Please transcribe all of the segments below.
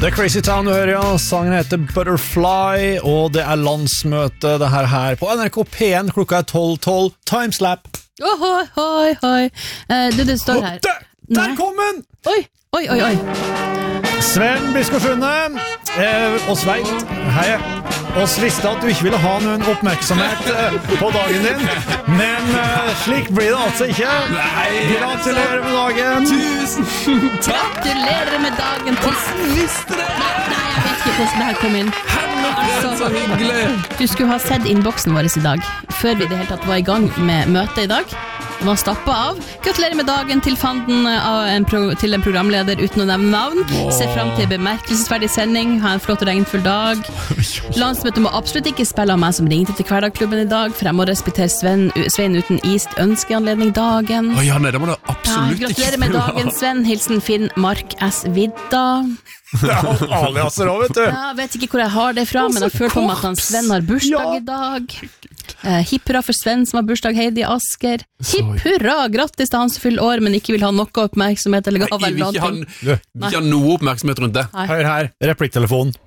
Det Crazy Town du hører, ja. Sangen heter Butterfly, og det landsmøte det her på NRK P1. Klokka 12:12. Timeslap. Hoi, hoi, hoi. Det står her. Der kom den! Oi. Sven Biskår Sunde og Sveit, hei. Oss visste at du ikke ville ha noen oppmerksomhet på dagen din, men slik blir det altså ikke. Gratulerer med dagen. Tusen takk. Gratulerer med dagen. Hvordan visste det? Nei, jeg vet ikke hvordan det her kom inn. Så hyggelig. Du skulle ha sett innboksen vår i dag, før vi det hele tatt var i gang med møtet i dag. Den var stappet av. Gratulerer med dagen til fanden til en programleder uten å nevne navn. Se frem til bemerkelsesverdig sending. Ha en flott og regnfull dag. Landsmøtet må absolutt ikke spille av meg som ringte til Hverdagklubben i dag, for jeg må respektere Svein uten ist ønskeanledning dagen. Ja, nei, det må du absolutt ikke gratulerer med dagen, Sven. Hilsen Finn Mark S. Vidda. Det aliaser også, vet du. Ja, vet ikke hvor jeg har det fra, men jeg føler på meg at han Sven har bursdag i dag. Hipp hurra for Sven som har bursdag, Heidi Asker. Hipp hurra, grattis til han som fyller år, men ikke vil ha noe oppmerksomhet eller gave eller noe. Vi vil ikke ha noe oppmerksomhet rundt det. Hør her, replikktelefonen.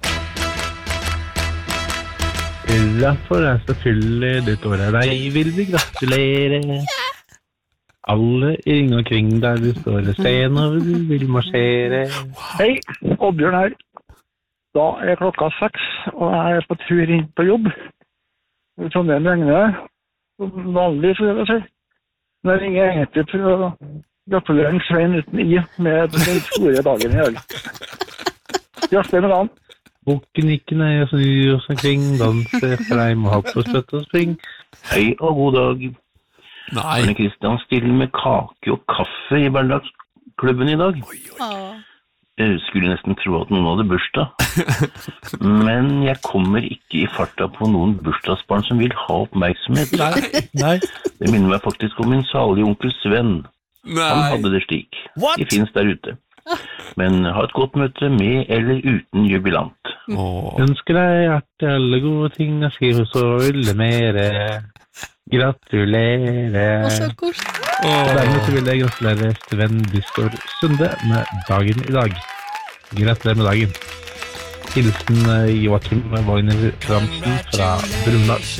Derfor så fyller ditt år av deg, vil vi gratulere. Alle i ring og kring der du står og ser når du vil marsjere. Hei, Oddbjørn her. Da klokka 6, og jeg på tur inn på jobb. Trondheim regner vanlig, for jeg si. Men jeg ringer egentlig for å gratulere en Svein uten I med den store dagen i dag. Gratulerer med dagen. Bukken ikke ned og snur oss omkring, danser for deg med hopp og spøtt og spring. Hei og god dag. Nei. Arne Kristian stiller med kake og kaffe i hverdagsklubben i dag. Jeg skulle nesten tro at noen hadde bursdag. Men jeg kommer ikke i farta på noen bursdagsbarn som vil ha oppmerksomhet. Nei. Det minner meg faktisk om min salige onkel Sven. Han hadde det slik. De finnes der ute. Men ha et godt møte med eller uten jubilant. Ønsker deg hjertet alle gode ting, og skriver så ulle mere. Gratulerer. Og dermed så vil jeg gratulere Sven Biskår Sunde med dagen i dag. Gratulerer med dagen. Hilsen Joachim Wagner Ramsen fra Brumunddal.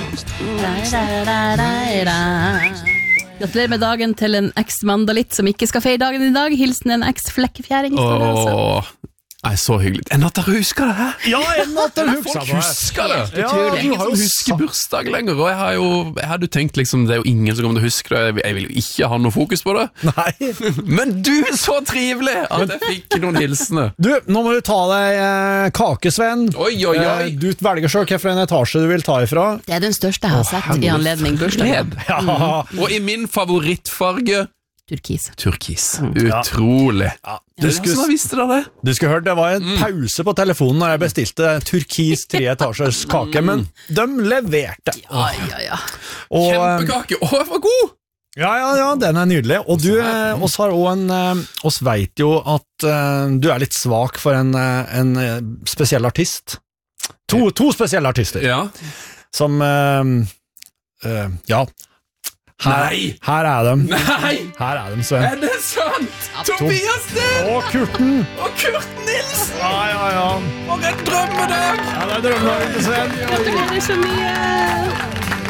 Gratulerer med dagen til en eks-mandalitt som ikke skal feire dagen i dag. Hilsen en eks-flekkefjæring. Nei, så hyggelig. Enn at dere husker det her? Ja, enn at dere husker det. Husker det. Ja, Det er ingen som husker bursdag lenger, og jeg hadde jo tenkt liksom, det er jo ingen som kommer til å huske det, jeg vil jo ikke ha noe fokus på det. Nei. Men du, så trivelig at jeg fikk noen hilsene. Du, nå må du ta deg kake, Sven. Oi. Du velger selv hvilken etasje du vil ta ifra. Det er den største jeg har sett i anledning bursdag. Ja. Og i min favorittfarge Turkis. Utrolig. Ja. Det er som har visst det. Du skulle hørt, det var en pause på telefonen når jeg bestilte turkis 3 etasjers kake, men de leverte. Ja. Og, kjempekake. Det var god! Ja, den er nydelig. Og du, oss har også oss vet jo at du er litt svak for en spesiell artist. To spesielle artister. Ja. Som, ja. Her er de. Nei! Her er de, Sven. Er det sant? Tobias Nilsen! Og Kurten. Og Kurt Nilsen! Ja. For en drømmedag! Ja, det er drømmedagen til Sven. Gratulerer så mye!